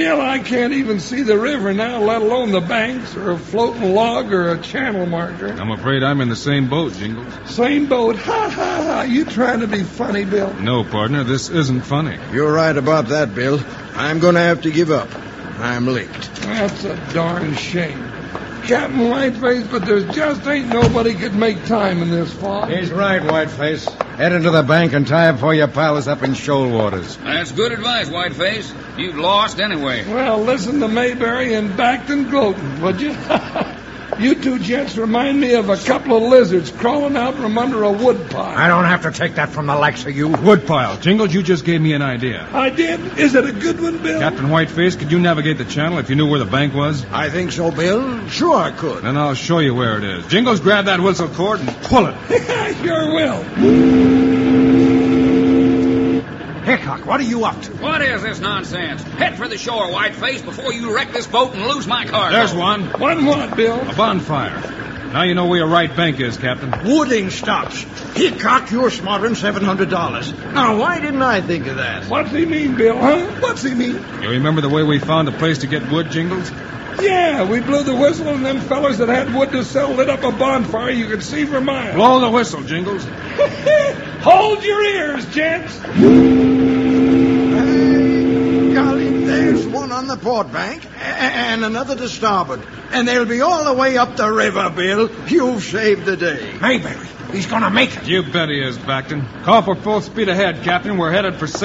Bill, I can't even see the river now, let alone the banks or a floating log or a channel marker. I'm afraid I'm in the same boat, Jingles. Same boat. Ha, ha, ha. You trying to be funny, Bill? No, partner, this isn't funny. You're right about that, Bill. I'm going to have to give up. I'm licked. That's a darn shame. Captain Whiteface, but there just ain't nobody could make time in this fog. He's right, Whiteface. Head into the bank and tie up for your pals up in shoal waters. That's good advice, Whiteface. You've lost anyway. Well, listen to Mayberry and Backton gloating, would you? You two gents remind me of a couple of lizards crawling out from under a wood pile. I don't have to take that from the likes of you. Woodpile. Jingles, you just gave me an idea. I did? Is it a good one, Bill? Captain Whiteface, could you navigate the channel if you knew where the bank was? I think so, Bill. Sure I could. Then I'll show you where it is. Jingles, grab that whistle cord and pull it. Sure will. Hickok, what are you up to? What is this nonsense? Head for the shore, Whiteface, before you wreck this boat and lose my cargo. There's one. One what, Bill? A bonfire. Now you know where your right bank is, Captain. Wooding stops. Hickok, you're smarter than $700. Now, why didn't I think of that? What's he mean, Bill, huh? What's he mean? You remember the way we found a place to get wood, Jingles? Yeah, we blew the whistle and them fellers that had wood to sell lit up a bonfire you could see for miles. Blow the whistle, Jingles. Hold your ears, gents. Golly, there's one on the port bank and another to starboard. And they'll be all the way up the river, Bill. You've saved the day. Mayberry, he's going to make it. You bet he is, Backton. Call for full speed ahead, Captain. We're headed for